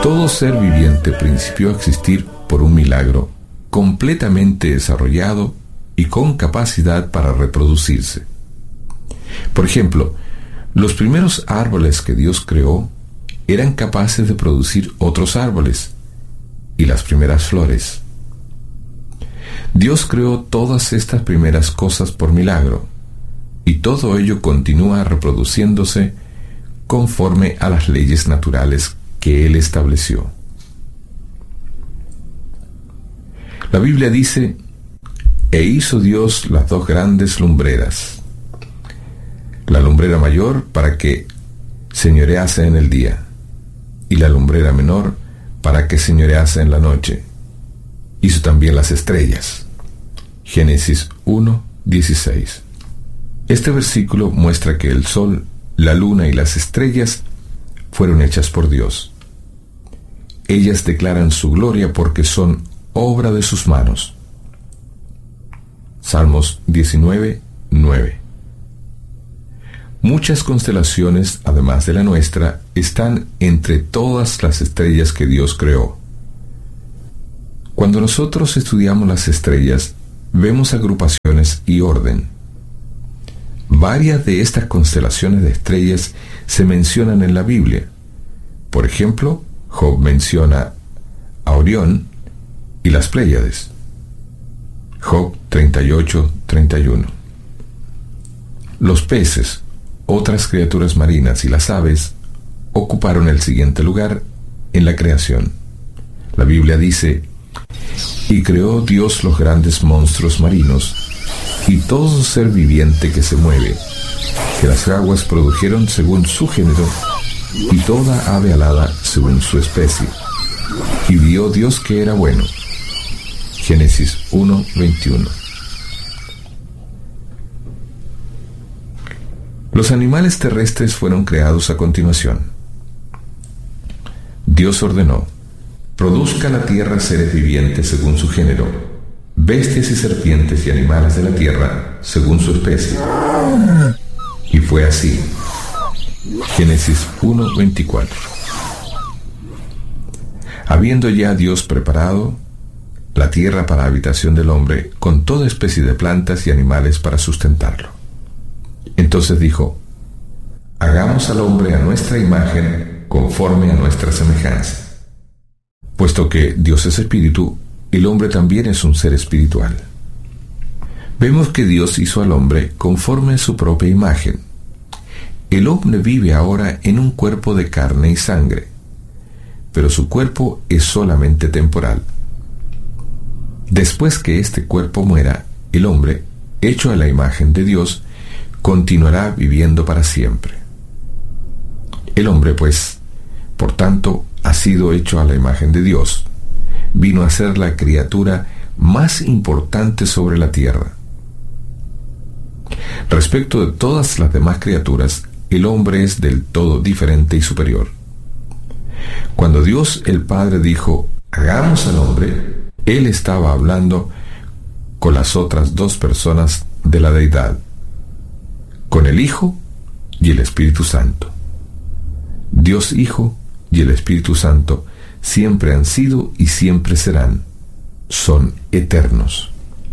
Todo ser viviente principió a existir por un milagro, completamente desarrollado y con capacidad para reproducirse. Por ejemplo, los primeros árboles que Dios creó eran capaces de producir otros árboles y las primeras flores. Dios creó todas estas primeras cosas por milagro, y todo ello continúa reproduciéndose conforme a las leyes naturales que Él estableció. La Biblia dice: «E hizo Dios las dos grandes lumbreras, la lumbrera mayor para que señorease en el día, y la lumbrera menor para que señorease en la noche. Hizo también las estrellas». Génesis 1:16. Este versículo muestra que el sol, la luna y las estrellas fueron hechas por Dios. Ellas declaran su gloria porque son obra de sus manos. Salmos 19:9. Muchas constelaciones, además de la nuestra, están entre todas las estrellas que Dios creó. Cuando nosotros estudiamos las estrellas, vemos agrupaciones y orden. Varias de estas constelaciones de estrellas se mencionan en la Biblia. Por ejemplo, Job menciona a Orión y las Pléyades. Job 38:31. Los peces, otras criaturas marinas y las aves ocuparon el siguiente lugar en la creación. La Biblia dice: «Y creó Dios los grandes monstruos marinos, y todo ser viviente que se mueve, que las aguas produjeron según su género, y toda ave alada según su especie. Y vio Dios que era bueno». Génesis 1:21. Los animales terrestres fueron creados a continuación. Dios ordenó: «Produzca la tierra seres vivientes según su género, bestias y serpientes y animales de la tierra según su especie». Y fue así. Génesis 1:24. Habiendo ya Dios preparado la tierra para habitación del hombre, con toda especie de plantas y animales para sustentarlo, entonces dijo: «Hagamos al hombre a nuestra imagen, conforme a nuestra semejanza». Puesto que Dios es espíritu, el hombre también es un ser espiritual. Vemos que Dios hizo al hombre conforme a su propia imagen. El hombre vive ahora en un cuerpo de carne y sangre, pero su cuerpo es solamente temporal. Después que este cuerpo muera, el hombre, hecho a la imagen de Dios, continuará viviendo para siempre. El hombre, pues, por tanto, ha sido hecho a la imagen de Dios. Vino a ser la criatura más importante sobre la tierra. Respecto de todas las demás criaturas, el hombre es del todo diferente y superior. Cuando Dios el Padre dijo: «Hagamos al hombre», Él estaba hablando con las otras dos personas de la deidad, con el Hijo y el Espíritu Santo. Dios Hijo y el Espíritu Santo siempre han sido y siempre serán. Son eternos.